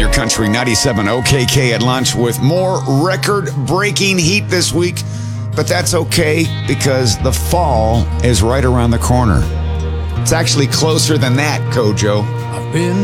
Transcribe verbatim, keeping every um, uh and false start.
your country. ninety-seven O K K at lunch with more record-breaking heat this week. But that's okay because the fall is right around the corner. It's actually closer than that, Kojo. I've been